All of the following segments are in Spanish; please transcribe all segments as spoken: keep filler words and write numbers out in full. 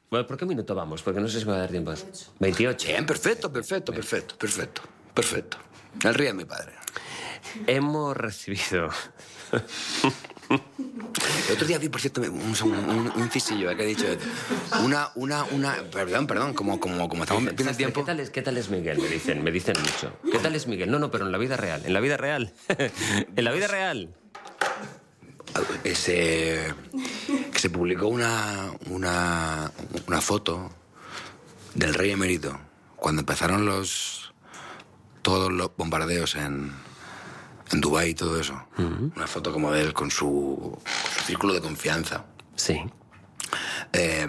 Bueno, ¿por qué minuto vamos? Porque no sé si me va a dar tiempo. veintiocho. Bien, perfecto, perfecto, perfecto, perfecto, perfecto. El río de mi padre. Hemos recibido... El otro día vi, por cierto, un, un, un cisillo, ¿eh? Que he dicho. Una, una, una... Perdón, perdón, como, como, como estamos viendo el tiempo... ¿Qué tal, es, ¿Qué tal es Miguel? Me dicen, me dicen mucho. ¿Qué tal es Miguel? No, no, pero en la vida real. En la vida real. En la vida real. Ese... Que se publicó una, una, una foto del rey emérito cuando empezaron los... todos los bombardeos en... en Dubái y todo eso. Uh-huh. Una foto como de él con su, con su círculo de confianza. Sí. Eh,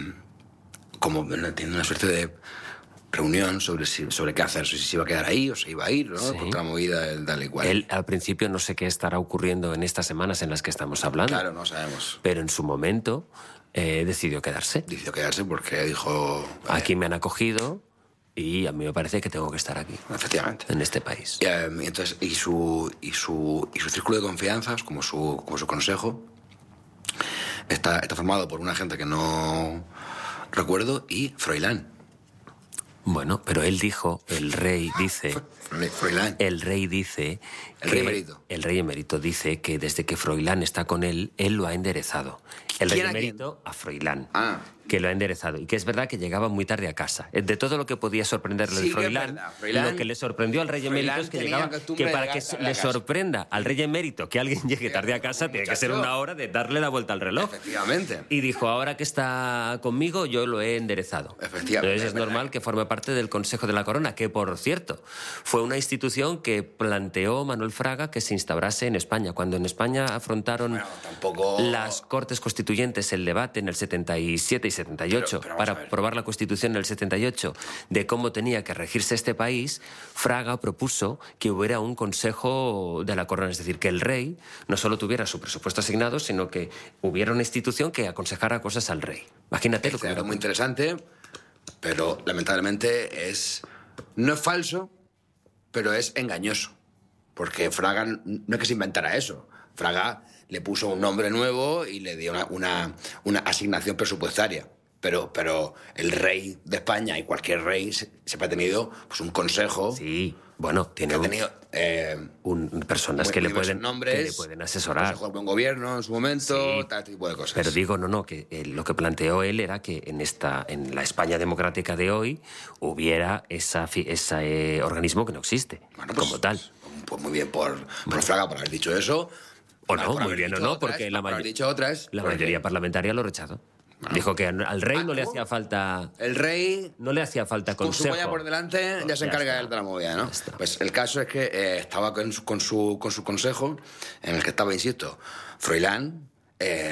como tiene una suerte de reunión sobre, si, sobre qué hacer, si se iba a quedar ahí o se iba a ir, ¿no? Sí. Por otra movida del tal y cual. Él, al principio, no sé qué estará ocurriendo en estas semanas en las que estamos hablando. Claro, no sabemos. Pero en su momento eh, decidió quedarse. Decidió quedarse porque dijo... Eh, Aquí me han acogido... Y a mí me parece que tengo que estar aquí. Efectivamente. En este país. Y, eh, y entonces, y su, y, su, y su círculo de confianzas, como su, como su consejo, está, está formado por una gente que no recuerdo y Froilán. Bueno, pero él dijo, el rey dice... Froilán. El rey dice... El rey emérito. El rey emérito dice que desde que Froilán está con él, él lo ha enderezado. El rey emérito a Froilán. Ah. Que lo ha enderezado. Y que es verdad que llegaba muy tarde a casa. De todo lo que podía sorprenderle sí, de Froilán, Froilán, lo que le sorprendió al rey emérito es que llegaba... Que para que le sorprenda al rey emérito que alguien llegue tarde a casa, tiene que ser una hora de darle la vuelta al reloj. Efectivamente. Y dijo, ahora que está conmigo, yo lo he enderezado. Efectivamente. Entonces es normal que forme parte del Consejo de la Corona, que, por cierto, fue una institución que planteó Manuel Fraga que se instaurase en España. Cuando en España afrontaron bueno, tampoco... las Cortes Constituyentes el debate en el setenta y siete y setenta y ocho... Pero, pero para aprobar la Constitución en el setenta y ocho de cómo tenía que regirse este país, Fraga propuso que hubiera un Consejo de la Corona, es decir, que el rey no solo tuviera su presupuesto asignado, sino que hubiera una institución que aconsejara cosas al rey. Imagínate lo que era muy interesante, pero lamentablemente es no es falso, pero es engañoso, porque Fraga no es que se inventara eso. Fraga le puso un nombre nuevo y le dio una, una, una asignación presupuestaria. Pero, pero el rey de España y cualquier rey siempre ha tenido pues, un consejo. Sí, bueno, tiene ha un, tenido, eh, un, personas muy, que, le pueden, nombres, que le pueden asesorar. Consejo de buen gobierno en su momento, sí, tal tipo de cosas. Pero digo, no, no, que eh, lo que planteó él era que en esta, en la España democrática de hoy hubiera esa, ese eh, organismo que no existe, bueno, pues, como tal. Pues muy bien por, por bueno. Fraga por haber dicho eso. O no, muy bien o no, porque otras, la, por dicho otras, la mayoría parlamentaria lo rechazó. Bueno. Dijo que al rey no le hacía falta... El rey... No le hacía falta consejo. Con su polla por delante ya se encarga él de la movida, ¿no? Pues el caso es que eh, estaba con su, con, su, con su consejo, en el que estaba, insisto, Froilán, eh,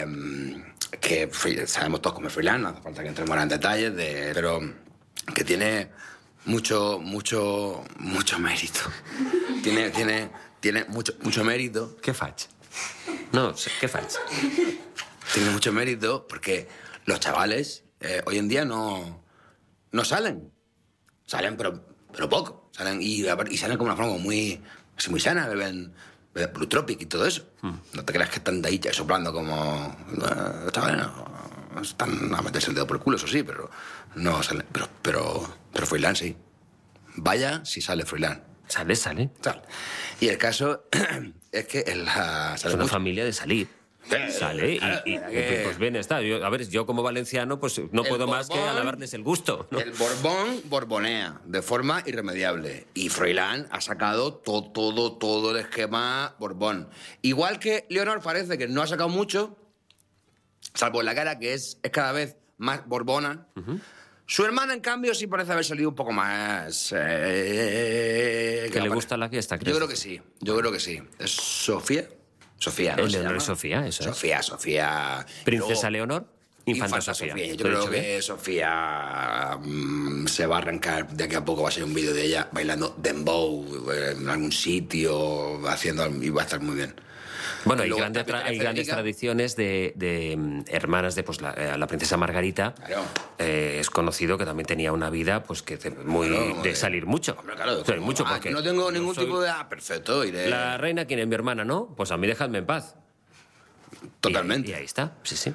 que sabemos todos cómo es Froilán, no hace falta que entremos en detalles, de, pero que tiene mucho, mucho, mucho mérito. tiene, tiene, tiene mucho, mucho mérito. ¿Qué facha? No, ¿qué facha? Tiene mucho mérito porque... Los chavales eh, hoy en día no, no salen. Salen, pero, pero poco. Salen y, y salen como una forma muy, así muy sana. Beben, beben Blue Tropic y todo eso. Mm. No te creas que están de ahí soplando como... Los chavales no, están a meterse el dedo por el culo, eso sí, pero no salen. Pero, pero, pero Froilán sí. Vaya si sale Froilán. Sale, sale. Sale. Y el caso es que... En la, sale es una mucho. familia de salir. Sale y, y, y pues bien está. Yo, a ver, yo como valenciano pues no puedo Borbón, más que alabarles el gusto, ¿no? El Borbón borbonea de forma irremediable. Y Froilán ha sacado todo, todo, todo el esquema Borbón. Igual que Leonor parece que no ha sacado mucho, salvo en la cara, que es, es cada vez más borbona. Uh-huh. Su hermana, en cambio, sí parece haber salido un poco más... Eh, ¿Que, que le gusta la fiesta, crees? Yo creo que sí, yo creo que sí. ¿Es Sofía? Sofía, ¿no? El Leonor es Sofía, eso es. Sofía, Sofía. Princesa Luego, Leonor, Infanta, Infanta Sofía. Sofía. Yo creo que bien? Sofía mmm, se va a arrancar, de aquí a poco va a ser un vídeo de ella bailando dembow en algún sitio, haciendo, y va a estar muy bien. Bueno, hay, grande tra hay grandes tradiciones de, de um, hermanas de pues, la, la princesa Margarita. Claro. Eh, es conocido que también tenía una vida pues que muy claro, de salir mucho. Hombre, claro, salir mucho ah, porque no tengo ningún soy... tipo de... Ah, perfecto. Iré... La reina, ¿quién es mi hermana, no? Pues a mí dejadme en paz. Totalmente. Y, y ahí está, sí, sí.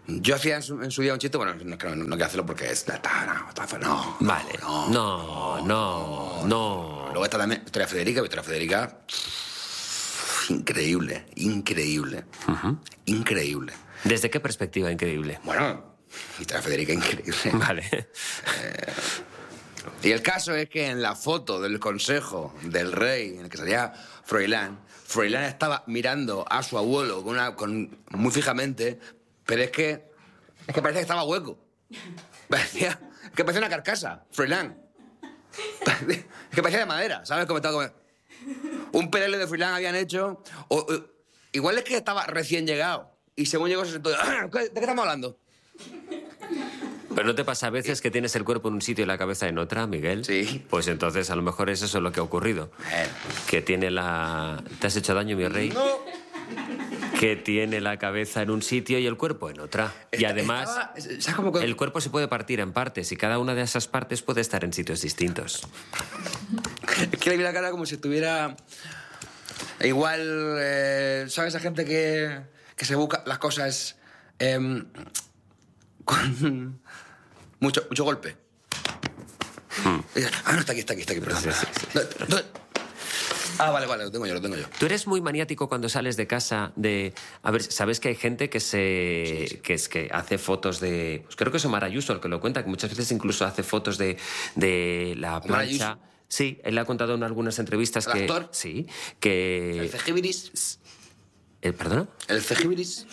Yo hacía en su, en su día un chiste, bueno, no, no, no quiero hacerlo porque es... No, no, vale, no, no, no, no. Luego está también Victoria Federica, Victoria Federica... Increíble, increíble, uh-huh. increíble. ¿Desde qué perspectiva increíble? Bueno, Victoria Federica increíble. Vale. Eh, y el caso es que en la foto del consejo del rey, en el que salía Froilán, Froilán estaba mirando a su abuelo con una, con, muy fijamente, pero es que, es que parecía que estaba hueco. Parecía, es que parecía una carcasa, Froilán. Es que parecía de madera, ¿sabes cómo estaba? Un pelele de Froilán habían hecho... O, o, igual es que estaba recién llegado. Y según llegó se sentó... ¿De qué estamos hablando? ¿Pero no te pasa a veces que tienes el cuerpo en un sitio y la cabeza en otra, Miguel? Sí. Pues entonces a lo mejor es eso lo que ha ocurrido. Eh. Que tiene la... ¿Te has hecho daño, mi rey? No. Que tiene la cabeza en un sitio y el cuerpo en otra. Y además, Estaba... ¿Cómo... el cuerpo se puede partir en partes y cada una de esas partes puede estar en sitios distintos. Es que le vi la cara como si estuviera... Igual, eh, ¿sabes? Esa gente que, que se busca las cosas eh, con mucho, mucho golpe. Hmm. Ah, no, está aquí, está aquí, está aquí, perdón. Sí, sí, sí. No, no. Ah, vale, vale, lo tengo yo, lo tengo yo. Tú eres muy maniático cuando sales de casa de... A ver, ¿sabes que hay gente que se... Sí, sí. que es que hace fotos de... Pues creo que es Omar Ayuso el que lo cuenta, que muchas veces incluso hace fotos de, de la plancha... Ayuso. Sí, él ha contado en algunas entrevistas ¿El que... actor? Sí, que... ¿El cejibiris? ¿El, perdona? ¿El cejibiris?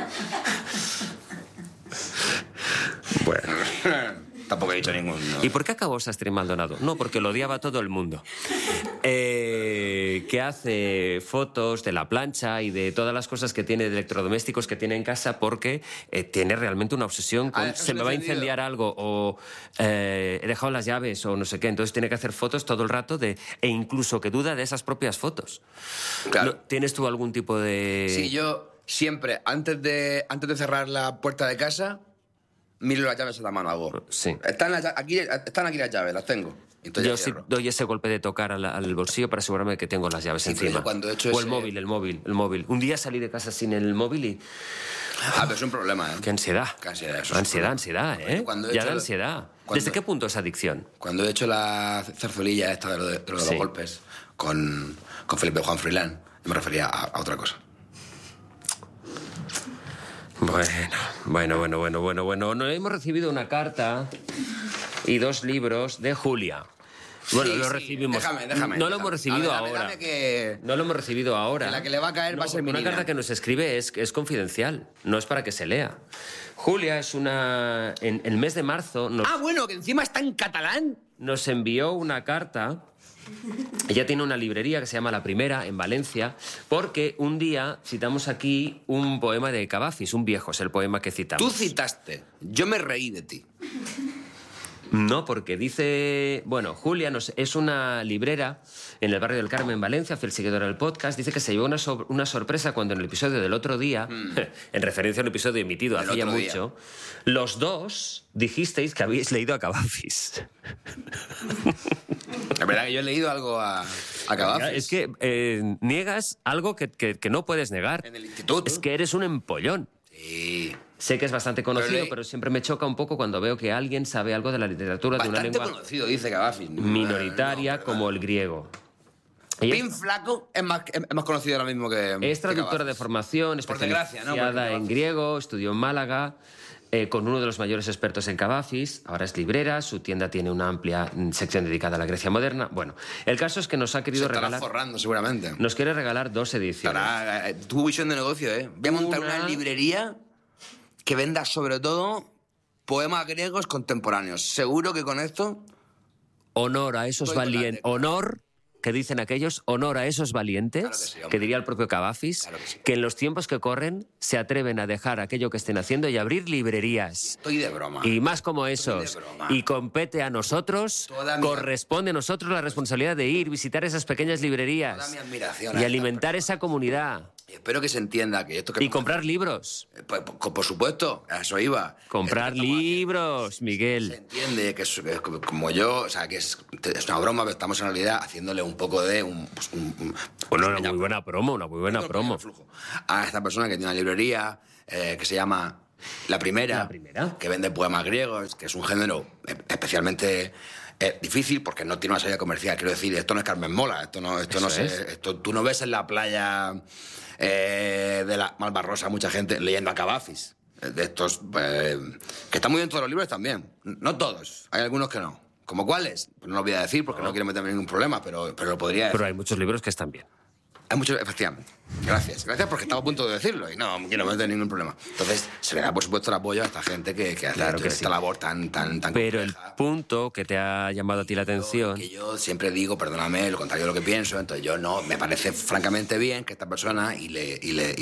Bueno... Tampoco he dicho ningún... No. ¿Y por qué acabó Sastre y Maldonado? No, porque lo odiaba todo el mundo. Eh, que hace fotos de la plancha y de todas las cosas que tiene, de electrodomésticos que tiene en casa, porque eh, tiene realmente una obsesión con... Ah, se me va a incendiar algo, o eh, he dejado las llaves, o no sé qué. Entonces tiene que hacer fotos todo el rato, de, e incluso que duda de esas propias fotos. Claro. ¿No, ¿Tienes tú algún tipo de...? Sí, yo siempre, antes de, antes de cerrar la puerta de casa... Miro las llaves a la mano, hago. Sí. Están, las, aquí, están aquí las llaves, las tengo. Yo sí doy ese golpe de tocar al, al bolsillo para asegurarme de que tengo las llaves sí, encima. Cuando he hecho o ese... el móvil, el móvil, el móvil. Un día salí de casa sin el móvil y... Ah, pero es un problema, ¿eh? Qué ansiedad. Qué ansiedad, eso ansiedad, ansiedad, ¿eh? Cuando ya da la... ansiedad. Cuando... ¿Desde qué punto es adicción? Cuando he hecho la zarzuelilla esta de, lo de, de, lo de sí. los golpes con, con Felipe Juan Froilán, me refería a, a otra cosa. Bueno, bueno, bueno, bueno, bueno, bueno. No, hemos recibido una carta y dos libros de Julia. Bueno, sí, lo sí. recibimos. Déjame, déjame. No déjame. lo hemos recibido dame, ahora. Dame que... No lo hemos recibido ahora. Que la que le va a caer no, va a ser mi Una niña. carta que nos escribe es, es confidencial, no es para que se lea. Julia es una... En el mes de marzo... Nos... Ah, bueno, que encima está en catalán. Nos envió una carta... Ella tiene una librería que se llama La Primera, en Valencia, porque un día citamos aquí un poema de Cavafis, un viejo, es el poema que citamos. Tú citaste, yo me reí de ti. No, porque dice... Bueno, Julia nos, es una librera en el barrio del Carmen, en Valencia, fiel seguidora del podcast. Dice que se llevó una, so, una sorpresa cuando en el episodio del otro día, mm. en referencia a un episodio emitido hacía mucho, día. Los dos dijisteis que habéis leído a Cavafis. Es verdad que yo he leído algo a, a Cavafis. Es que eh, niegas algo que, que, que no puedes negar. En el instituto. Es que eres un empollón. Sí. Sé que es bastante conocido, pero, le... pero siempre me choca un poco cuando veo que alguien sabe algo de la literatura bastante de una lengua conocido, dice Cavafis. minoritaria, no, no, como el griego. Pin es... Flaco es más, es más conocido ahora mismo que Es traductora que de formación, especializada ¿no? en griego, estudió en Málaga, eh, con uno de los mayores expertos en Cavafis. Ahora es librera, su tienda tiene una amplia sección dedicada a la Grecia moderna. Bueno, el caso es que nos ha querido Se estará regalar... forrando, seguramente. Nos quiere regalar dos ediciones. Estará, tu visión de negocio, ¿eh? Voy a montar una, una librería... que venda sobre todo poemas griegos contemporáneos. Seguro que con esto... Honor a esos valientes... Honor, que dicen aquellos, honor a esos valientes, claro que, sí, que diría el propio Cavafis, claro que, sí. que en los tiempos que corren se atreven a dejar aquello que estén haciendo y abrir librerías. Estoy de broma. Y más como esos. Y compete a nosotros, mi... corresponde a nosotros la responsabilidad de ir, visitar esas pequeñas librerías. Toda mi admiración y alimentar esa comunidad. Y espero que se entienda que esto que... Y comprar libros. Pues, por, por supuesto, a eso iba. Comprar libros, haciendo. Miguel. Se entiende que es, es como yo, o sea, que es, es una broma, pero estamos en realidad haciéndole un poco de... Un, pues, un, un, bueno, una muy buena promo, una muy buena promo. A esta persona que tiene una librería eh, que se llama La primera, La primera. que vende poemas griegos, que es un género especialmente eh, difícil porque no tiene una salida comercial. Quiero decir, esto no es Carmen Mola, esto no, esto no se, esto, tú no ves en la playa eh, de la Malvarrosa mucha gente leyendo a Cavafis. De estos, eh, que están muy bien en todos los libros también. No todos, hay algunos que no. ¿Como cuáles? Pues no lo voy a decir porque no, no quiero meterme en ningún problema, pero, pero lo podría decir. Pero hay muchos libros que están bien. Hay muchos, efectivamente. Gracias. Gracias porque estaba a punto de decirlo y no quiero meter ningún problema. Entonces, se le da, por supuesto, el apoyo a esta gente que, que hace Claro que esta sí. labor tan, tan, tan Pero compleja. el punto que te ha llamado a ti la atención... Que yo siempre digo, perdóname, lo contrario de lo que pienso, entonces yo no, me parece francamente bien que esta persona y le... Y le